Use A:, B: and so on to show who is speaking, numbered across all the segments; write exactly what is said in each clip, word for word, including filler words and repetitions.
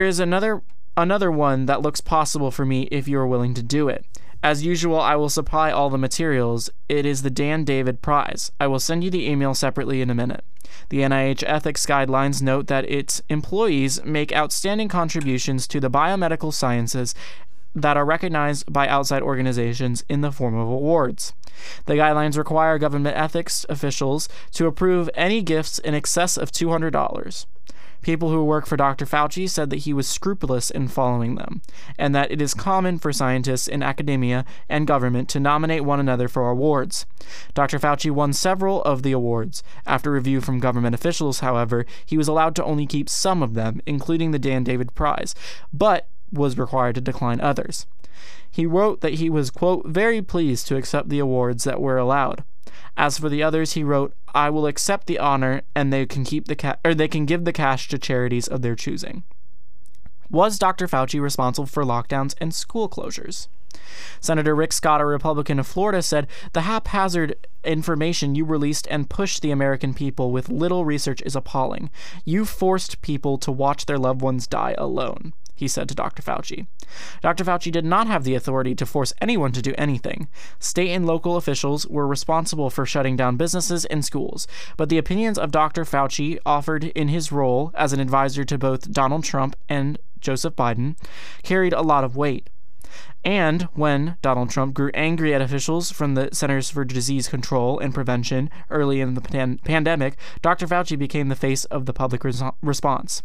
A: Here's another another one that looks possible for me if you are willing to do it. As usual, I will supply all the materials. It is the Dan David Prize. I will send you the email separately in a minute. The N I H ethics guidelines note that its employees make outstanding contributions to the biomedical sciences that are recognized by outside organizations in the form of awards. The guidelines require government ethics officials to approve any gifts in excess of two hundred dollars. People who work for Doctor Fauci said that he was scrupulous in following them, and that it is common for scientists in academia and government to nominate one another for awards. Doctor Fauci won several of the awards. After review from government officials, however, he was allowed to only keep some of them, including the Dan David Prize, but was required to decline others. He wrote that he was, quote, very pleased to accept the awards that were allowed. As for the others, he wrote, I will accept the honor, and they can keep the ca- or they can give the cash to charities of their choosing. Was Doctor Fauci responsible for lockdowns and school closures? Senator Rick Scott, a Republican of Florida, said, the haphazard information you released and pushed the American people with little research is appalling. You forced people to watch their loved ones die alone, he said to Doctor Fauci. Doctor Fauci did not have the authority to force anyone to do anything. State and local officials were responsible for shutting down businesses and schools, but the opinions of Doctor Fauci, offered in his role as an advisor to both Donald Trump and Joseph Biden, carried a lot of weight. And when Donald Trump grew angry at officials from the Centers for Disease Control and Prevention early in the pan- pandemic, Doctor Fauci became the face of the public res- response.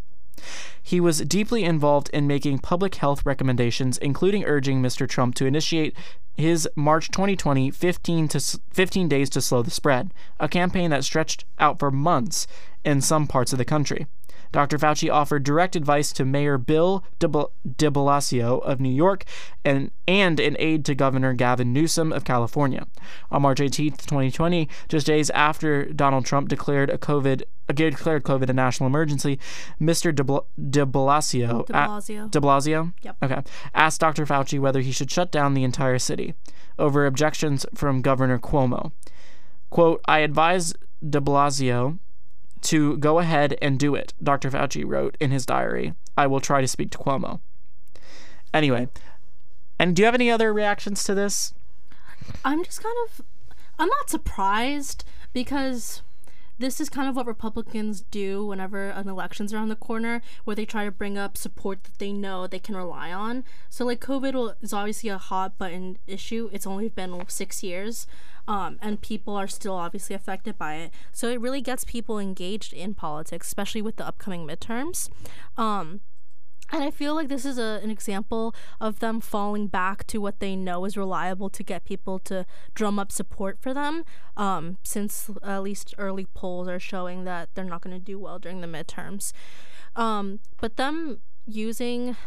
A: He was deeply involved in making public health recommendations, including urging Mister Trump to initiate his March twenty twenty fifteen, to, fifteen days to slow the spread, a campaign that stretched out for months in some parts of the country. Doctor Fauci offered direct advice to Mayor Bill de Blasio of New York and, and an aide to Governor Gavin Newsom of California. On March eighteenth, twenty twenty, just days after Donald Trump declared a COVID declared COVID a national emergency, Mister De, Bla- de Blasio,
B: de Blasio.
A: A- de Blasio?
B: Yep.
A: Okay, asked Doctor Fauci whether he should shut down the entire city over objections from Governor Cuomo. Quote, I advise de Blasio to go ahead and do it, Doctor Fauci wrote in his diary. I will try to speak to Cuomo. Anyway, and do you have any other reactions to this?
B: I'm just kind of, I'm not surprised, because this is kind of what Republicans do whenever an election's around the corner, where they try to bring up support that they know they can rely on. So, like, COVID will, is obviously a hot button issue. It's only been six years, um, and people are still obviously affected by it. So it really gets people engaged in politics, especially with the upcoming midterms. Um, And I feel like this is a, an example of them falling back to what they know is reliable to get people to drum up support for them, um, since at least early polls are showing that they're not going to do well during the midterms. Um, but them using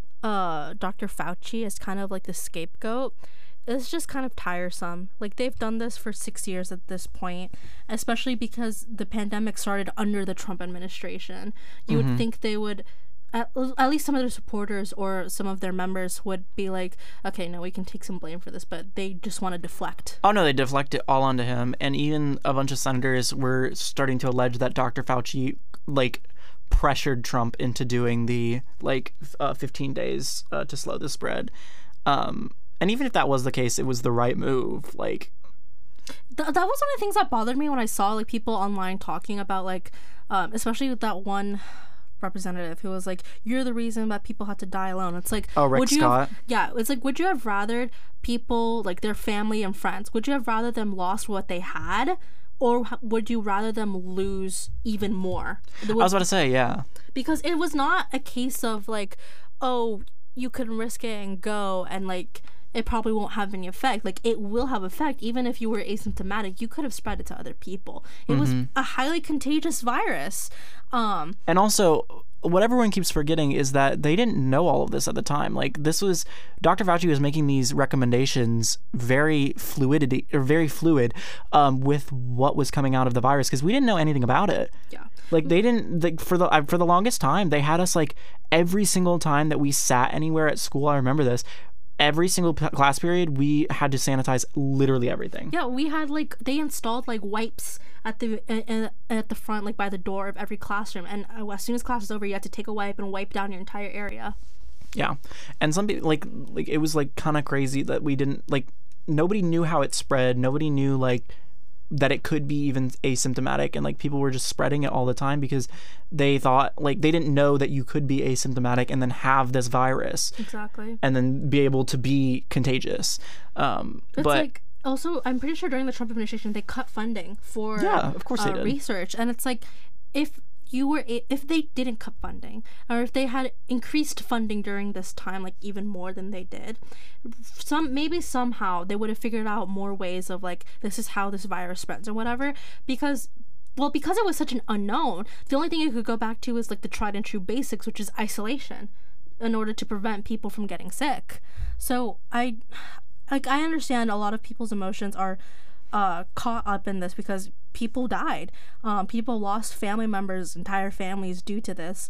B: uh, Doctor Fauci as kind of like the scapegoat is just kind of tiresome. Like, they've done this for six years at this point, especially because the pandemic started under the Trump administration. You mm-hmm. would think they would... At, at least some of their supporters or some of their members would be like, okay, no, we can take some blame for this, but they just want to deflect.
A: Oh, no, they deflect it all onto him. And even a bunch of senators were starting to allege that Doctor Fauci, like, pressured Trump into doing the, like, uh, fifteen days uh, to slow the spread. Um, and even if that was the case, it was the right move. Like,
B: Th- that was one of the things that bothered me when I saw, like, people online talking about, like, um, especially with that one representative who was like, you're the reason that people had to die alone. It's like,
A: oh, Rick
B: would you
A: Scott?
B: Have, yeah, it's like, would you have rather people, like their family and friends, would you have rather them lost what they had, or would you rather them lose even more?
A: I was about to say, yeah.
B: Because it was not a case of like, oh, you could risk it and go, and like, it probably won't have any effect. Like, it will have effect. Even if you were asymptomatic, you could have spread it to other people. It mm-hmm. was a highly contagious virus. Um,
A: and also, what everyone keeps forgetting is that they didn't know all of this at the time. Like, this was, Doctor Fauci was making these recommendations very fluidity, or very fluid um, with what was coming out of the virus, because we didn't know anything about it.
B: Yeah.
A: Like, they didn't, like, for the for the longest time, they had us, like, every single time that we sat anywhere at school, I remember this, every single p- class period, we had to sanitize literally everything.
B: Yeah, we had like they installed like wipes at the uh, at the front, like by the door of every classroom, and uh, as soon as class was over, you had to take a wipe and wipe down your entire area.
A: Yeah, and some people like like it was like kind of crazy that we didn't like nobody knew how it spread. Nobody knew like that it could be even asymptomatic, and like people were just spreading it all the time because they thought like they didn't know that you could be asymptomatic and then have this virus
B: Exactly.
A: and then be able to be contagious. Um,
B: It's
A: but
B: like also, I'm pretty sure during the Trump administration they cut funding for
A: Yeah, of course
B: uh,
A: they did.
B: research, and it's like if you were a- if they didn't cut funding or if they had increased funding during this time, like even more than they did, some maybe somehow they would have figured out more ways of like this is how this virus spreads or whatever, because well because it was such an unknown, the only thing you could go back to is like the tried and true basics, which is isolation in order to prevent people from getting sick. So I like I understand a lot of people's emotions are uh caught up in this because people died. Um people lost family members, entire families due to this.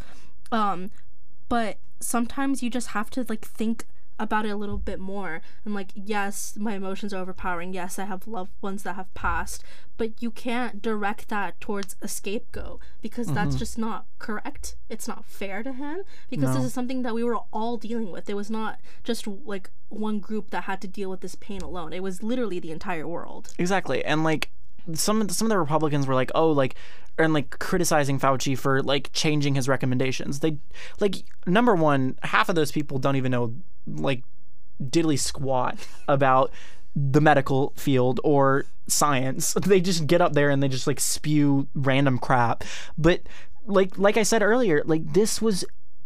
B: Um but sometimes you just have to like think about it a little bit more and like, yes, my emotions are overpowering, yes, I have loved ones that have passed, but you can't direct that towards a scapegoat because mm-hmm. that's just not correct. It's not fair to him because no. this is something that we were all dealing with. It was not just like one group that had to deal with this pain alone. It was literally the entire world.
A: Exactly. And like some some of the Republicans were like, oh, like, and like criticizing Fauci for like changing his recommendations. They like number one, half of those people don't even know like diddly squat about the medical field or science. They just get up there and they just like spew random crap. But like like I said earlier, like this was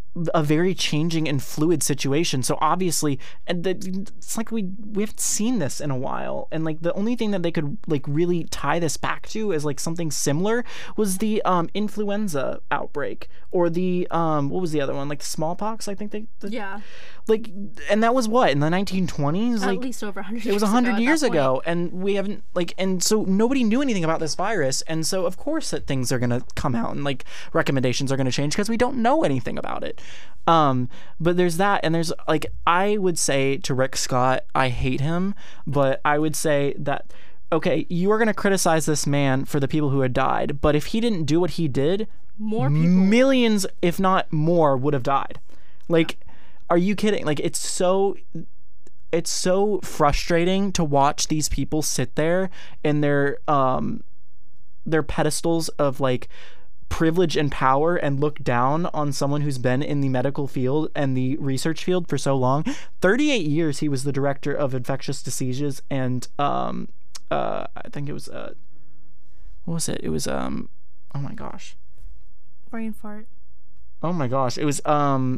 A: a very changing and fluid situation. So obviously, and the, it's like we we haven't seen this in a while. And like the only thing that they could like really tie this back to is like something similar was the um, influenza outbreak or the um what was the other one, like the smallpox. I think they the,
B: yeah
A: like and that was what in the nineteen twenties.
B: At
A: like,
B: least over one hundred.
A: It was one hundred years
B: ago,
A: ago, and we haven't like and so nobody knew anything about this virus, and so of course that things are gonna come out and like recommendations are gonna change because we don't know anything about it. Um, but there's that, and there's like I would say to Rick Scott, I hate him, but I would say that okay, you are gonna criticize this man for the people who had died, but if he didn't do what he did,
B: more people,
A: millions, if not more, would have died. Like, yeah. Are you kidding? Like, it's so. It's so frustrating to watch these people sit there in their um, their pedestals of like privilege and power and look down on someone who's been in the medical field and the research field for so long. thirty-eight years he was the director of infectious diseases and um, uh, I think it was uh, what was it? It was um, oh my gosh,
B: brain fart.
A: Oh my gosh, it was um.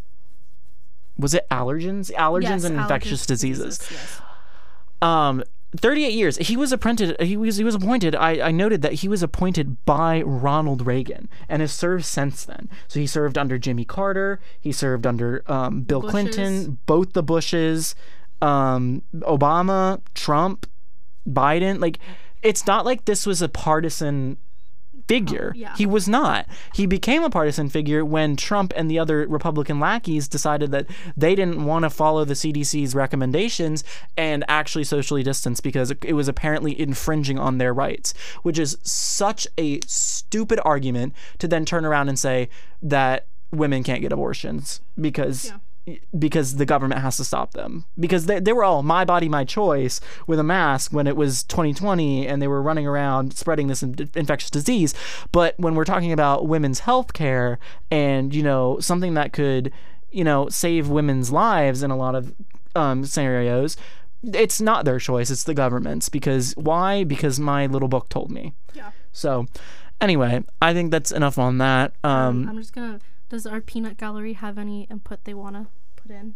A: Was it allergens? Allergens
B: yes,
A: and
B: allergens,
A: infectious diseases.
B: diseases yes.
A: Um, thirty-eight years. He was appointed. He was. He was appointed. I, I noted that he was appointed by Ronald Reagan and has served since then. So he served under Jimmy Carter. He served under um, Bill
B: Bushes.
A: Clinton, both the Bushes, um, Obama, Trump, Biden. Like, it's not like this was a partisan figure.
B: Oh, yeah.
A: He was not. He became a partisan figure when Trump and the other Republican lackeys decided that they didn't want to follow the C D C's recommendations and actually socially distance because it was apparently infringing on their rights, which is such a stupid argument to then turn around and say that women can't get abortions because yeah. because the government has to stop them, because they, they were all my body, my choice with a mask when it was twenty twenty and they were running around spreading this in- infectious disease. But when we're talking about women's health care and, you know, something that could, you know, save women's lives in a lot of um, scenarios, it's not their choice. It's the government's. Because why? Because my little book told me.
B: Yeah.
A: So anyway, I think that's enough on that. Um,
B: I'm just going to... Does our peanut gallery have any input they want to put in?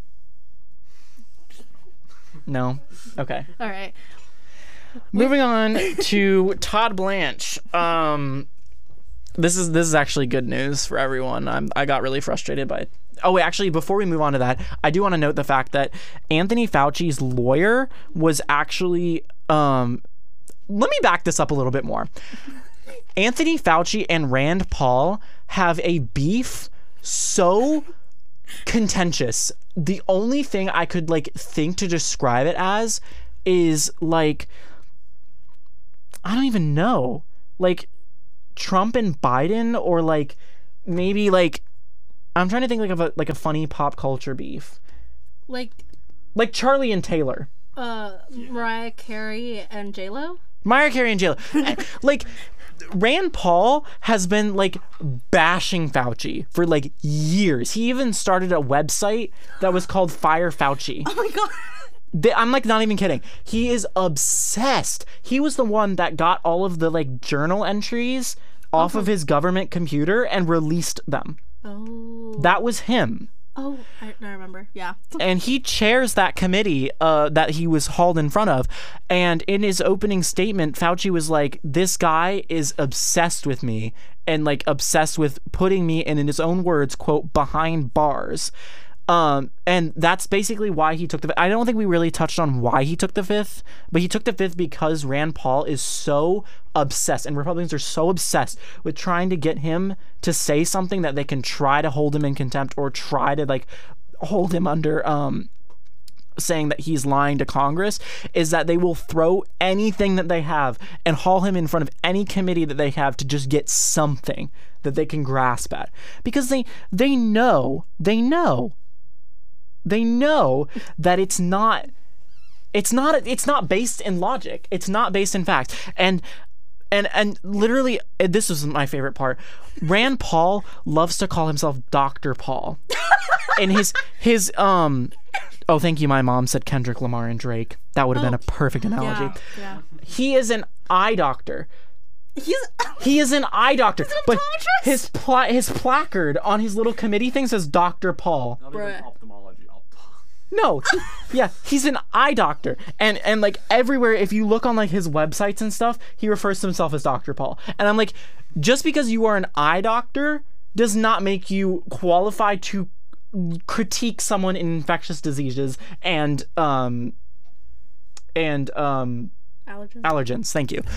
A: No. Okay.
B: All right.
A: Moving on to Todd Blanche. Um, this is this is actually good news for everyone. I'm I got really frustrated by it. Oh, wait, actually, before we move on to that, I do want to note the fact that Anthony Fauci's lawyer was actually. Um, let me back this up a little bit more. Anthony Fauci and Rand Paul have a beef so contentious. The only thing I could like think to describe it as is like, I don't even know, like Trump and Biden, or like maybe like, I'm trying to think like of a like a funny pop culture beef,
B: Like,
A: like Charlie and Taylor,
B: uh, Mariah Carey and J-Lo?
A: Mariah Carey and J-Lo. Like, Rand Paul has been like bashing Fauci for like years. He even started a website that was called Fire Fauci.
B: Oh my god.
A: They, I'm like not even kidding. He is obsessed. He was the one that got all of the like journal entries off of his government computer and released them.
B: Oh.
A: That was him.
B: Oh, I, I remember. Yeah.
A: And he chairs that committee uh, that he was hauled in front of. And in his opening statement, Fauci was like, this guy is obsessed with me and like obsessed with putting me, and in his own words, quote, behind bars. Um, and that's basically why he took the fifth. I don't think we really touched on why he took the fifth, but he took the fifth because Rand Paul is so obsessed, and Republicans are so obsessed with trying to get him to say something that they can try to hold him in contempt, or try to like hold him under um saying that he's lying to Congress, is that they will throw anything that they have and haul him in front of any committee that they have to just get something that they can grasp at, because they they know they know they know that it's not it's not it's not based in logic, it's not based in fact. And And and literally, this was my favorite part. Rand Paul loves to call himself Doctor Paul. And his his um oh, thank you, my mom said Kendrick Lamar and Drake. That would have
B: Oh,
A: been a perfect analogy.
B: Yeah, yeah.
A: He is an eye doctor.
B: He's
A: He is an eye doctor. But
B: optometrist?
A: his pla- his placard on his little committee thing says Doctor Paul.
C: Not
B: Bruh.
C: even ophthalmology. Opt-
A: No, he- yeah, he's an eye doctor, and and like everywhere, if you look on like his websites and stuff, he refers to himself as Doctor Paul. And I'm like, just because you are an eye doctor does not make you qualified to critique someone in infectious diseases and um and um
B: allergen.
A: allergens. Thank you.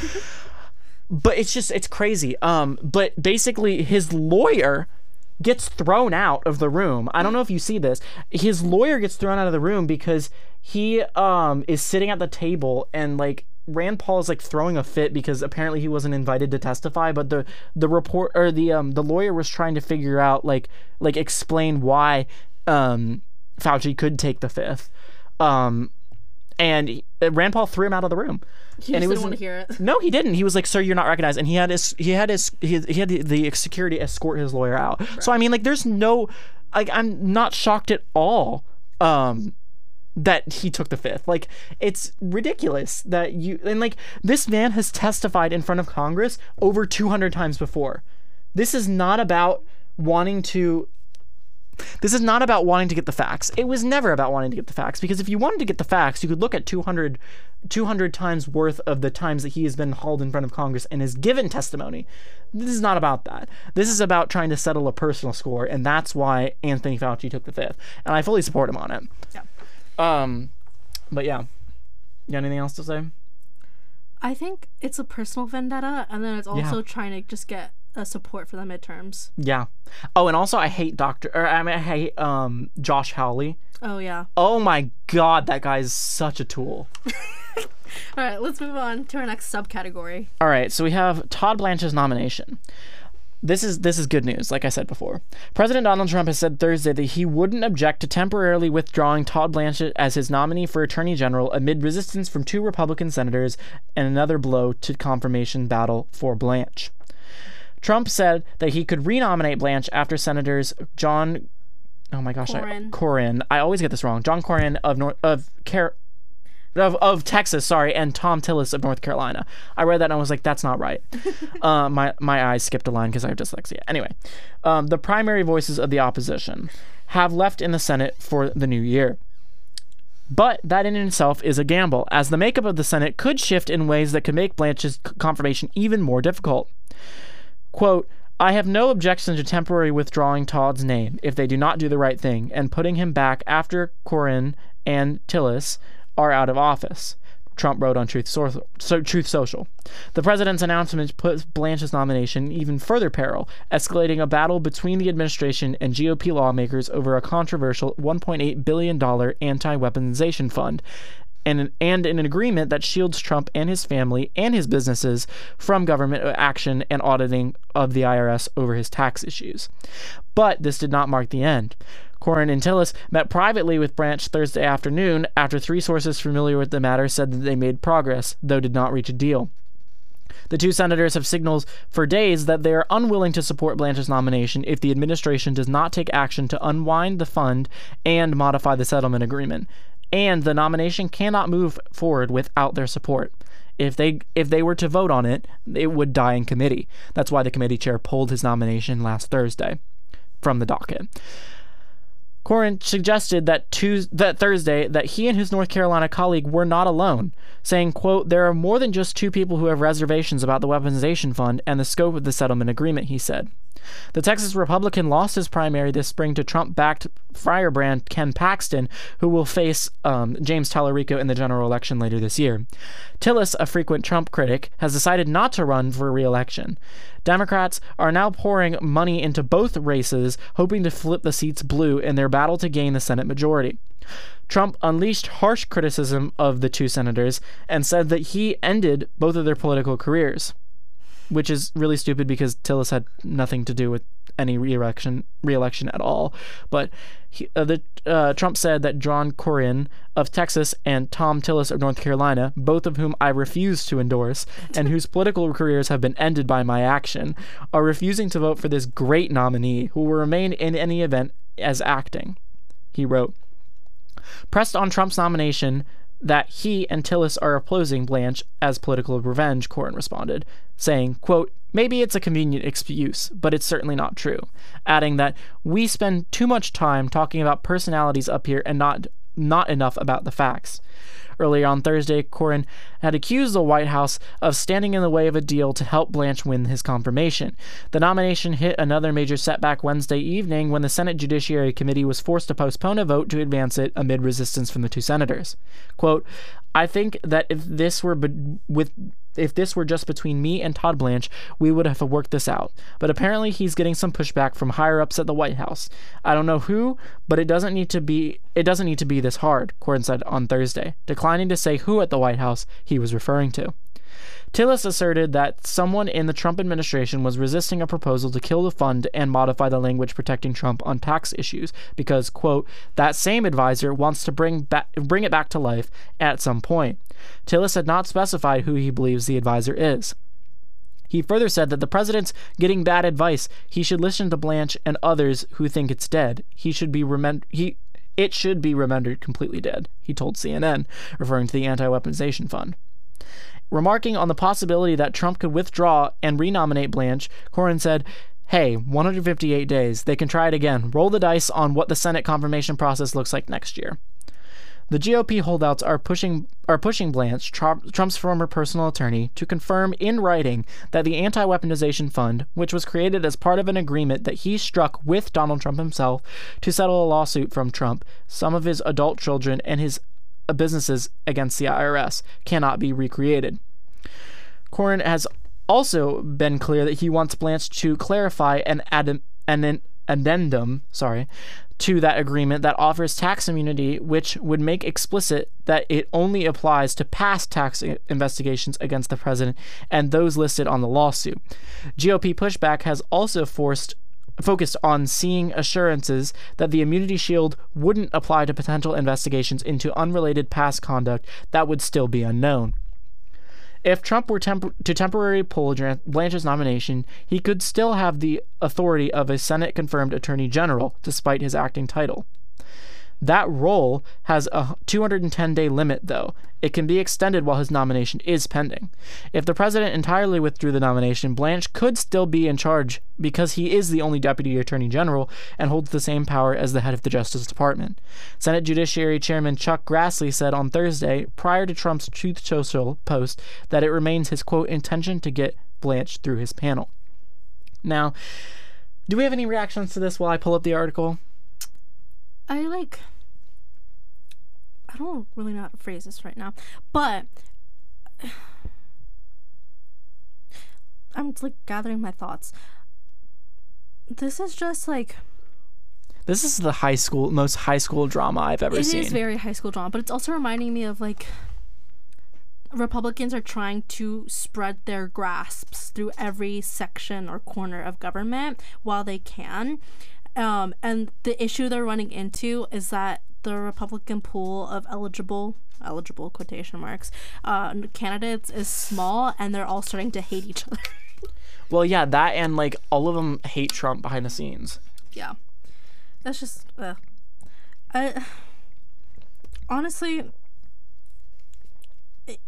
A: But it's just it's crazy. Um, but basically, his lawyer gets thrown out of the room. I don't know if you see this. His lawyer gets thrown out of the room because he um is sitting at the table, and like Rand Paul is like throwing a fit because apparently he wasn't invited to testify, but the the report or the um the lawyer was trying to figure out like like explain why um Fauci could take the fifth. Um and he, Rand Paul threw him out of the room.
B: He
A: and
B: just
A: it was
B: didn't want to hear it.
A: No, he didn't. He was like, "Sir, you're not recognized." And he had his he had his he, he had the, the security escort his lawyer out. Right. So I mean, like, there's no like I'm not shocked at all um that he took the fifth. Like, it's ridiculous that you and like this man has testified in front of Congress over two hundred times before. This is not about wanting to This is not about wanting to get the facts. It was never about wanting to get the facts, because if you wanted to get the facts, you could look at two hundred, two hundred times worth of the times that he has been hauled in front of Congress and has given testimony. This is not about that. This is about trying to settle a personal score, and that's why Anthony Fauci took the fifth. And I fully support him on it.
B: Yeah.
A: Um, but yeah. You got anything else to say?
B: I think it's a personal vendetta, and then it's also
A: Yeah.
B: trying to just get a support for the midterms.
A: Yeah. Oh, and also I hate Doctor or I mean I hate um Josh Hawley.
B: Oh yeah.
A: Oh my god, that guy is such a tool.
B: All right, let's move on to our next subcategory.
A: All right, so we have Todd Blanche's nomination. This is this is good news, like I said before. President Donald Trump has said Thursday that he wouldn't object to temporarily withdrawing Todd Blanche as his nominee for Attorney General amid resistance from two Republican senators and another blow to confirmation battle for Blanche. Trump said that he could renominate Blanche after Senators John, oh my gosh,
B: Cornyn.
A: I, Cornyn. I always get this wrong. John Cornyn of North of Car, of of Texas, sorry, and Tom Tillis of North Carolina. I read that and I was like, that's not right. uh, my my eyes skipped a line because I have dyslexia. Anyway, um, the primary voices of the opposition have left in the Senate for the new year. But that in itself is a gamble, as the makeup of the Senate could shift in ways that could make Blanche's confirmation even more difficult. Quote, I have no objection to temporarily withdrawing Todd's name if they do not do the right thing and putting him back after Cornyn and Tillis are out of office. Trump wrote on Truth, so- so- Truth Social. The president's announcement puts Blanche's nomination in even further peril, escalating a battle between the administration and G O P lawmakers over a controversial one point eight billion dollars anti-weaponization fund, and an, and an agreement that shields Trump and his family and his businesses from government action and auditing of the I R S over his tax issues. But this did not mark the end. Cornyn and Tillis met privately with Branch Thursday afternoon after three sources familiar with the matter said that they made progress, though did not reach a deal. The two senators have signaled for days that they are unwilling to support Blanche's nomination if the administration does not take action to unwind the fund and modify the settlement agreement, and the nomination cannot move forward without their support. If they if they were to vote on it, it would die in committee. That's why the committee chair pulled his nomination last Thursday from the docket. Cornyn suggested that Tuesday, that Thursday that he and his North Carolina colleague were not alone, saying, quote, "There are more than just two people who have reservations about the weaponization fund and the scope of the settlement agreement," he said. The Texas Republican lost his primary this spring to Trump-backed firebrand Ken Paxton, who will face um, James Tallarico in the general election later this year. Tillis, a frequent Trump critic, has decided not to run for re-election. Democrats are now pouring money into both races, hoping to flip the seats blue in their battle to gain the Senate majority. Trump unleashed harsh criticism of the two senators and said that he ended both of their political careers, which is really stupid because Tillis had nothing to do with any re-election, re-election at all. But he, uh, the, uh, Trump said that John Cornyn of Texas and Thom Tillis of North Carolina, both of whom I refuse to endorse and whose political careers have been ended by my action, are refusing to vote for this great nominee who will remain in any event as acting. He wrote, pressed on Trump's nomination that he and Tillis are opposing Blanche as political revenge, Cornyn responded, saying, quote, "Maybe it's a convenient excuse, but it's certainly not true," adding that we spend too much time talking about personalities up here and not not enough about the facts. Earlier on Thursday, Cornyn had accused the White House of standing in the way of a deal to help Blanche win his confirmation. The nomination hit another major setback Wednesday evening when the Senate Judiciary Committee was forced to postpone a vote to advance it amid resistance from the two senators. Quote, "I think that if this were be- with if this were just between me and Todd Blanche, we would have worked this out. But apparently he's getting some pushback from higher ups at the White House. I don't know who, but it doesn't need to be it doesn't need to be this hard," Cornyn said on Thursday, declining to say who at the White House he was referring to. Tillis asserted that someone in the Trump administration was resisting a proposal to kill the fund and modify the language protecting Trump on tax issues because, quote, "that same advisor wants to bring back, bring it back to life at some point." Tillis had not specified who he believes the advisor is. He further said that the president's getting bad advice. He should listen to Blanche and others who think it's dead. He should be remem- he it should be remembered completely dead, he told C N N, referring to the anti-weaponization fund. Remarking on the possibility that Trump could withdraw and renominate Blanche, Cornyn said, "Hey, one hundred fifty-eight days. They can try it again. Roll the dice on what the Senate confirmation process looks like next year." The G O P holdouts are pushing are pushing Blanche, Trump's former personal attorney, to confirm in writing that the anti-weaponization fund, which was created as part of an agreement that he struck with Donald Trump himself to settle a lawsuit from Trump, some of his adult children, and his businesses against the I R S, cannot be recreated. Cornyn has also been clear that he wants Blanche to clarify an, ad- an addendum sorry, to that agreement that offers tax immunity, which would make explicit that it only applies to past tax investigations against the president and those listed on the lawsuit. G O P pushback has also forced focused on seeing assurances that the immunity shield wouldn't apply to potential investigations into unrelated past conduct that would still be unknown. If Trump were temp- to temporarily pull Blanche's nomination, he could still have the authority of a Senate-confirmed attorney general, despite his acting title. That role has a two hundred ten day limit, though. It can be extended while his nomination is pending. If the president entirely withdrew the nomination, Blanche could still be in charge because he is the only deputy attorney general and holds the same power as the head of the Justice Department. Senate Judiciary Chairman Chuck Grassley said on Thursday, prior to Trump's Truth Social post, that it remains his, quote, intention to get Blanche through his panel. Now, do we have any reactions to this while I pull up the article?
B: I like I don't really know how to phrase this right now, but I'm like gathering my thoughts. This is just like
A: this is the high school most high school drama I've ever
B: it
A: seen.
B: It is very high school drama, but it's also reminding me of like Republicans are trying to spread their grasps through every section or corner of government while they can. Um, and the issue they're running into is that the Republican pool of eligible, eligible quotation marks, uh, candidates is small, and they're all starting to hate each other.
A: Well, yeah, that and like all of them hate Trump behind the scenes.
B: Yeah, that's just. Uh, I honestly. It,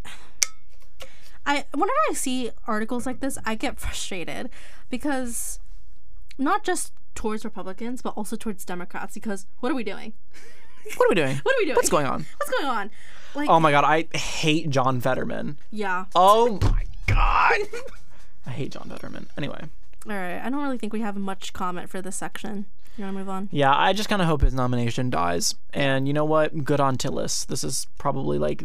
B: I whenever I see articles like this, I get frustrated because not just towards Republicans, but also towards Democrats. Because what are we doing?
A: What are we doing?
B: What are we doing?
A: What's going on?
B: What's going on? Like,
A: oh my god, I hate John Fetterman.
B: Yeah.
A: Oh my god. I hate John Fetterman. Anyway.
B: All right. I don't really think we have much comment for this section. You want to move on?
A: Yeah, I just kind of hope his nomination dies. And you know what? Good on Tillis. This is probably like...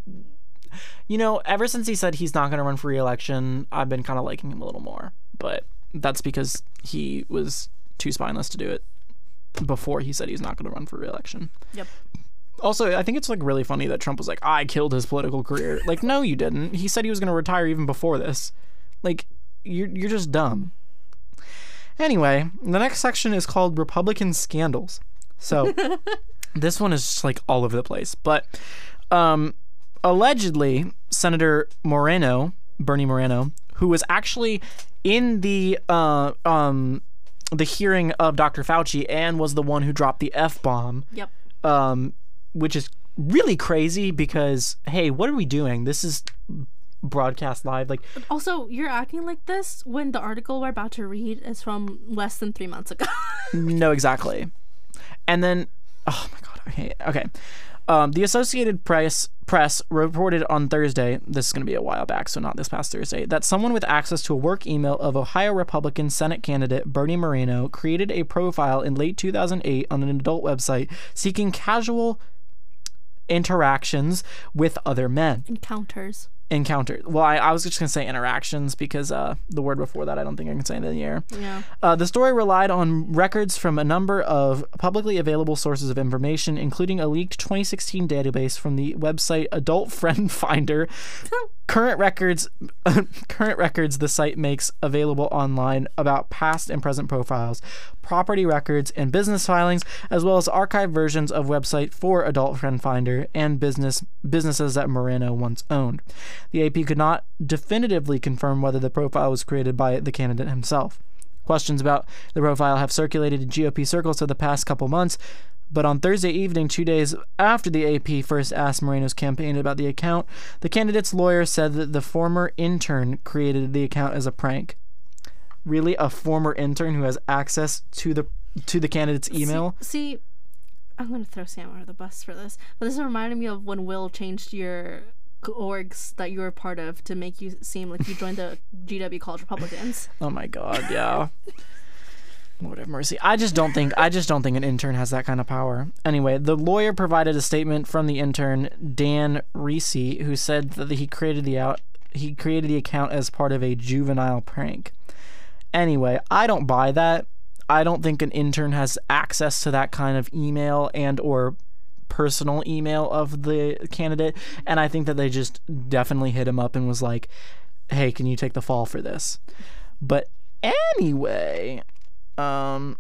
A: You know, ever since he said he's not going to run for re-election, I've been kind of liking him a little more. But that's because he was too spineless to do it before he said he's not going to run for re-election.
B: Yep.
A: Also, I think it's like really funny that Trump was like, I killed his political career. Like, no, you didn't. He said he was going to retire even before this. Like, you're, you're just dumb. Anyway, the next section is called Republican Scandals. So, this one is just like all over the place. But, um... allegedly, Senator Moreno, Bernie Moreno, who was actually in the uh, um, the hearing of Doctor Fauci and was the one who dropped the F-bomb,
B: Yep.
A: um, which is really crazy because, hey, what are we doing? This is broadcast live. Like,
B: also, you're acting like this when the article we're about to read is from less than three months ago.
A: No, exactly. And then, oh my God, okay, okay. Um, the Associated Press Press reported on Thursday, this is going to be a while back, so not this past Thursday, that someone with access to a work email of Ohio Republican Senate candidate Bernie Moreno created a profile in late two thousand eight on an adult website seeking casual interactions with other men.
B: Encounters.
A: Encounter. Well, I, I was just going to say interactions because uh, the word before that I don't think I can say in the air.
B: Yeah.
A: Uh, the story relied on records from a number of publicly available sources of information, including a leaked twenty sixteen database from the website Adult Friend Finder. Current records, current records the site makes available online about past and present profiles, property records, and business filings, as well as archived versions of website for Adult Friend Finder and business businesses that Moreno once owned. The A P could not definitively confirm whether the profile was created by the candidate himself. Questions about the profile have circulated in G O P circles for the past couple months, but on Thursday evening, two days after the A P first asked Moreno's campaign about the account, the candidate's lawyer said that the former intern created the account as a prank. Really, a former intern who has access to the to the candidate's email?
B: See, see I'm going to throw Sam under the bus for this, but this reminded me of when Will changed your orgs that you were part of to make you seem like you joined the G W College Republicans.
A: Oh my God, yeah. Lord have mercy. I just don't think I just don't think an intern has that kind of power. Anyway, the lawyer provided a statement from the intern Dan Reese, who said that he created the out he created the account as part of a juvenile prank. Anyway, I don't buy that. I don't think an intern has access to that kind of email and or personal email of the candidate, and I think that they just definitely hit him up and was like, "Hey, can you take the fall for this?" But anyway, Um,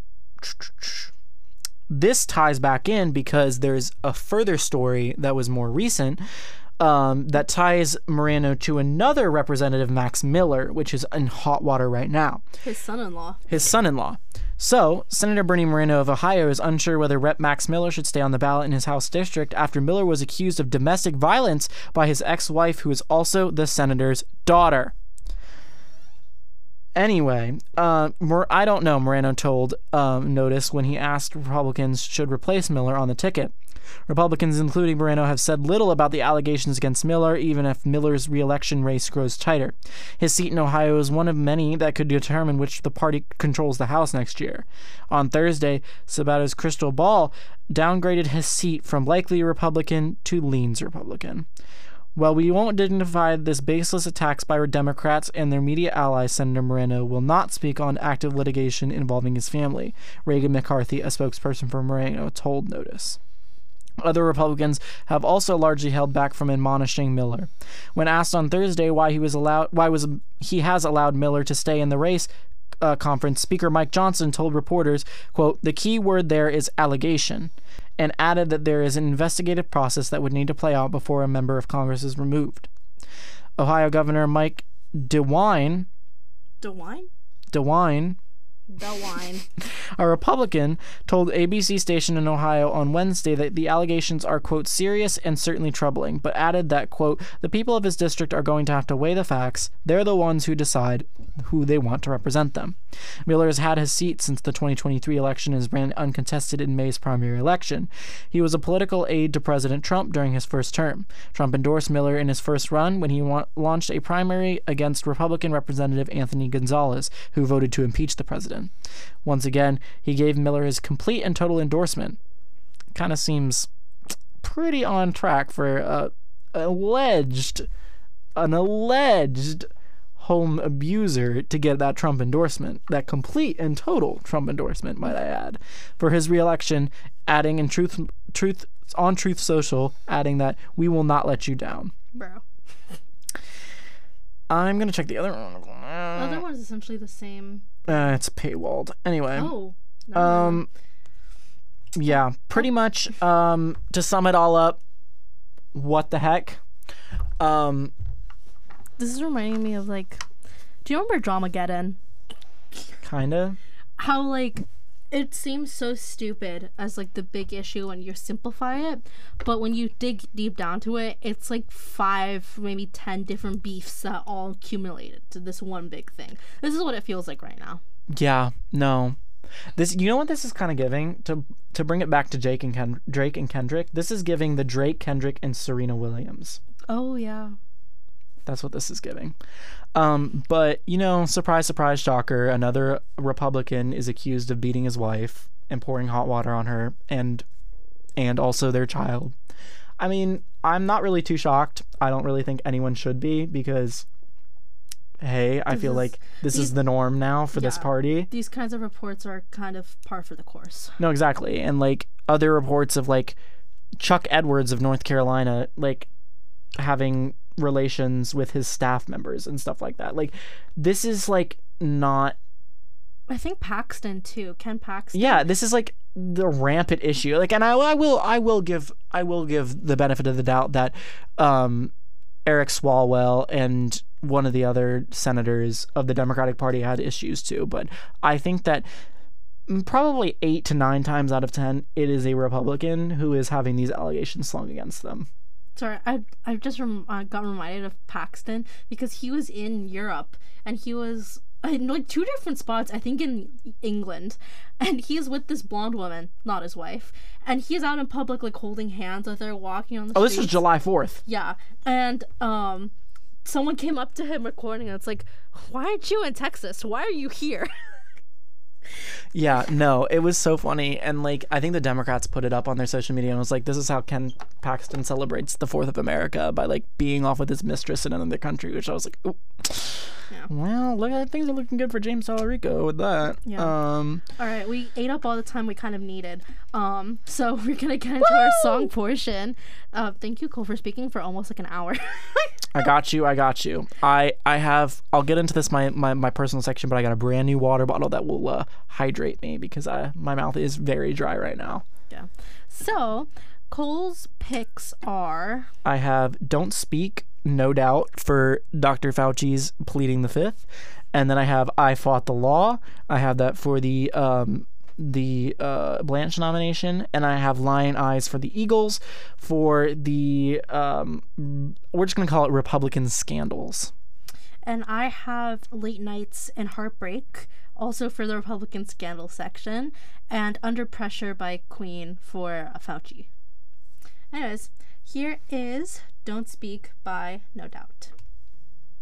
A: this ties back in because there's a further story that was more recent um, that ties Moreno to another representative, Max Miller, which is in hot water right now.
B: His son-in-law.
A: His son-in-law. So, Senator Bernie Moreno of Ohio is unsure whether Representative Max Miller should stay on the ballot in his House district after Miller was accused of domestic violence by his ex-wife, who is also the senator's daughter. Anyway, uh, Mor- I don't know, Moreno told um, Notice when he asked Republicans should replace Miller on the ticket. Republicans, including Moreno, have said little about the allegations against Miller, even if Miller's re-election race grows tighter. His seat in Ohio is one of many that could determine which the party controls the House next year. On Thursday, Sabato's crystal ball downgraded his seat from likely Republican to leans Republican. While we won't dignify this baseless attacks by Democrats and their media allies, Senator Moreno will not speak on active litigation involving his family, Reagan McCarthy, a spokesperson for Moreno, told Notice. Other Republicans have also largely held back from admonishing Miller. When asked on Thursday why he was allowed, why was he has allowed Miller to stay in the race uh, conference, Speaker Mike Johnson told reporters, quote, "The key word there is allegation," and added that there is an investigative process that would need to play out before a member of Congress is removed. Ohio Governor Mike DeWine,
B: DeWine,
A: DeWine,
B: DeWine,
A: a Republican, told A B C station in Ohio on Wednesday that the allegations are, quote, serious and certainly troubling, but added that, quote, the people of his district are going to have to weigh the facts. They're the ones who decide who they want to represent them. Miller has had his seat since the twenty twenty-three election and has ran uncontested in May's primary election. He was a political aide to President Trump during his first term. Trump endorsed Miller in his first run when he wa- launched a primary against Republican Representative Anthony Gonzalez, who voted to impeach the president. Once again, he gave Miller his complete and total endorsement. Kind of seems pretty on track for a alleged, an alleged home abuser to get that Trump endorsement, that complete and total Trump endorsement, might I add, for his reelection, adding in truth, truth on Truth Social, adding that we will not let you down.
B: Bro.
A: I'm gonna check the other one.
B: The other one is essentially the same.
A: Uh, it's paywalled. Anyway.
B: Oh. No.
A: Um. Yeah, pretty much. Um. To sum it all up, what the heck? Um.
B: This is reminding me of, like, do you remember Dramageddon?
A: Kinda.
B: How, like, it seems so stupid as, like, the big issue when you simplify it, but when you dig deep down to it, it's like five, maybe ten different beefs that all accumulated to this one big thing. This is what it feels like right now.
A: Yeah. No. This. You know what this is kind of giving? To to bring it back to Jake and Ken, Drake and Kendrick. This is giving the Drake, Kendrick, and Serena Williams.
B: Oh yeah.
A: That's what this is giving. Um, but, you know, surprise, surprise, shocker, another Republican is accused of beating his wife and pouring hot water on her and and also their child. I mean, I'm not really too shocked. I don't really think anyone should be because, hey, I
B: This
A: feel
B: is-
A: like this
B: these-
A: is the norm now for this
B: Yeah.
A: party.
B: These kinds of reports are kind of par for the course.
A: No, exactly. And, like, other reports of, like, Chuck Edwards of North Carolina, like, having relations with his staff members and stuff like that. Like, this is, like, not...
B: I think Paxton too. Ken Paxton.
A: Yeah, this is, like, the rampant issue. Like, and I, I will I will give I will give the benefit of the doubt that um, Eric Swalwell and one of the other senators of the Democratic Party had issues too. But I think that probably eight to nine times out of ten, it is a Republican who is having these allegations slung against them.
B: Sorry, I I just rem- uh, got reminded of Paxton because he was in Europe and he was in like two different spots, I think in England, and he's with this blonde woman, not his wife, and he's out in public like holding hands with her, walking on the
A: Oh,
B: streets.
A: this was July fourth.
B: Yeah, and um, someone came up to him recording, and it's like, why aren't you in Texas? Why are you here?
A: Yeah, no, it was so funny. And, like, I think the Democrats put it up on their social media and was like, this is how Ken Paxton celebrates the fourth of America, by, like, being off with his mistress in another country, which I was like, ooh.
B: Yeah.
A: Well, look at things are looking good for James Talarico with that.
B: Yeah.
A: Um,
B: All right, we ate up all the time we kind of needed. Um, so we're gonna get into our song portion. Uh, thank you, Cole, for speaking for almost like an hour.
A: I got you. I got you. I I have. I'll get into this my my, my personal section, but I got a brand new water bottle that will uh, hydrate me because I my mouth is very dry right now.
B: Yeah. So Cole's picks are.
A: I have Don't Speak, no doubt, for Doctor Fauci's pleading the fifth. And then I have I Fought the Law. I have that for the um, the uh, Blanche nomination. And I have Lion Eyes for the Eagles for the, um, we're just going to call it Republican Scandals.
B: And I have Late Nights and Heartbreak, also for the Republican scandal section, and Under Pressure by Queen for Fauci. Anyways, here is Don't Speak by No Doubt.